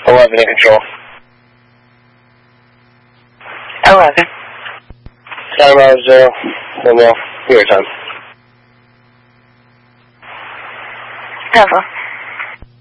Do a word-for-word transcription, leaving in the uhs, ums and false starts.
eleven in control. eleven. Time out zero. One more. Your time. Level.